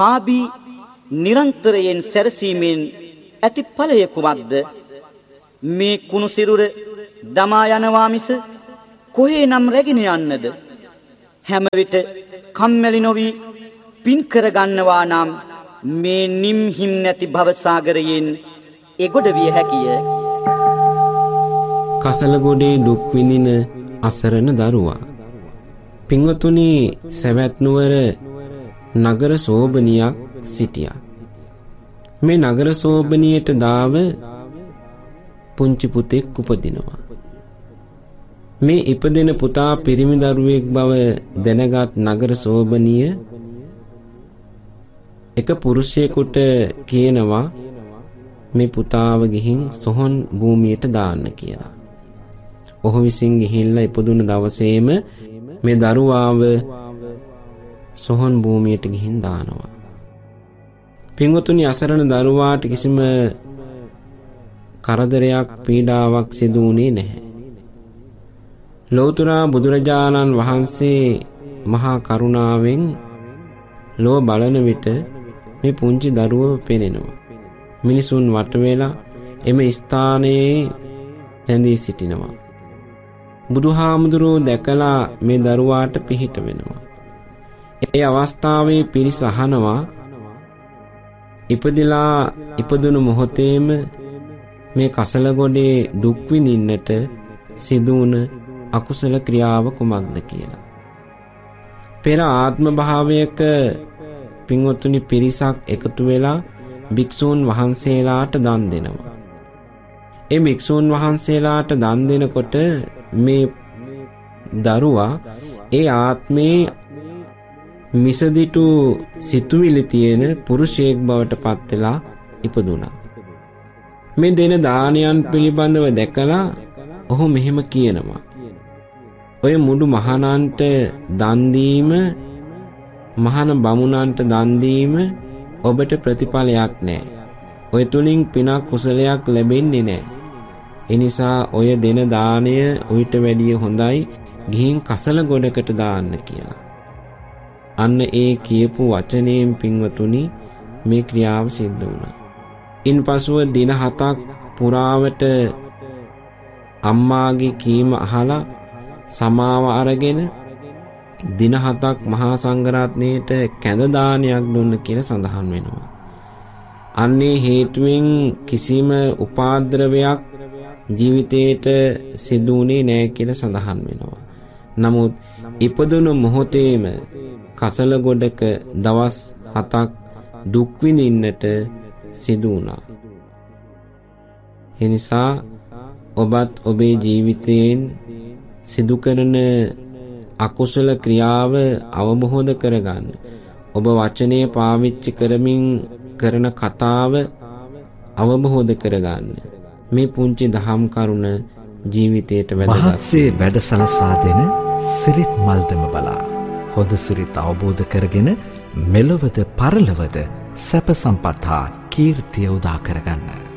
කාබී නිරන්තරයෙන් සැරසීමෙන් ඇති ඵලය කුමක්ද? මේ කුණු සිරුර දමා යනවා මිස කොහේ නම් රැගෙන යන්නද? හැම විට කම්මැලි නොවි පින් කර ගන්නවා නම් මේ නිම්හිම් නැති භව සාගරයෙන් එගොඩ විය හැකිය. කසලගොඩේ දුක් විඳින අසරණ දරුවා. පින්වතුනි, සවැත් නුවර නගර සෝබනියක් සිටියා. මේ නගර සෝබනියට දාව පුංචි පුතෙක් උපදිනවා. මේ ඉපදෙන පුතා පිරිමි දරුවෙක් බව දැනගත් නගර සෝබනිය එක පුරුෂයෙකුට කියනවා මේ පුතාව ගිහින් සොහොන් භූමියට දාන්න කියලා. ඔහු විසින් ගිහිල්ලා ඉපදුන දවසේම මේ දරුවාව සොහොන් භූමියට ගිහින් දානවා. පින්වතුනි, අසරණ දරුවාට කිසිම කරදරයක් පීඩාවක් සිදු වුණේ නැහැ. ලෞතර බුදුරජාණන් වහන්සේ මහා කරුණාවෙන් ලොව බලන විට මේ පුංචි දරුවව පෙනෙනවා. මිනිසුන් වට වෙලා එම ස්ථානයේ රැඳී සිටිනවා. බුදුහාමුදුරුවෝ දැකලා මේ දරුවාට පිහිට වෙනවා. ඒ අවස්ථාවේ පිරිස අහනවා, ඉපදිලා ඉපදුණු මොහොතේම මේ කසලගොඩේ දුක් විඳින්නට සිදු වුණ අකුසල ක්‍රියාව කුමක්ද කියලා. පෙර ආත්ම භාවයක පින්වත්නි පිරිසක් එකතු වෙලා භික්ෂූන් වහන්සේලාට දන් දෙනවා. ඒ භික්ෂූන් වහන්සේලාට දන් දෙනකොට මේ දරුවා ඒ ආත්මේ මිසදිටු සිතුවිලි තියෙන පුරුෂයෙක් බවට පත් වෙලා ඉපදුණා. මේ දෙන දානයන් පිළිබඳව දැකලා ඔහු මෙහෙම කියනවා, ඔය මුඩු මහණන්ට දන් දීම, මහාන බමුණන්ට දන් දීම ඔබට ප්‍රතිඵලයක් නැහැ. ඔය තුලින් පිනක් කුසලයක් ලැබෙන්නේ නැහැ. ඒ නිසා ඔය දෙන දාණය උවිත වැඩිය හොඳයි ගිහින් කසල ගොඩකට දාන්න කියලා. අන්න ඒ කියපු වචනයෙන් පින්වතුනි මේ ක්‍රියාව සිද්ධ වුණා. ඉන්පසුව දින 7ක් පුරාවට අම්මාගේ කීම අහලා සමාව අරගෙන දින 7ක් මහා සංඝරත්නයට කැඳ දානයක් දුන්න කියලා සඳහන් වෙනවා. අන්නේ හේතුවෙන් කිසිම උපාද්‍රවයක් ජීවිතේට සිදු වුණේ නැහැ කියලා සඳහන් වෙනවා. නමුත් ඉපදුණු මොහොතේම කසල ගොඩක දවස් 7ක් දුක් විඳින්නට සිදු වුණා. එනිසා ඔබත් ඔබේ ජීවිතයෙන් සිදු කරන අකුසල ක්‍රියාව අවබෝධ කරගන්න. ඔබ වචනේ පාවිච්චි කරමින් කරන කතාව අවබෝධ කරගන්න. මේ පුංචි දහම් කරුණ ජීවිතයට වැදගත්. මහත්සේ වැඩසලසා දෙන සිරිත් මල්දම බලා හොඳ සිරිත් අවබෝධ කරගෙන මෙලොවද පරලොවද සැප සම්පත් හා කීර්තිය උදා කරගන්න.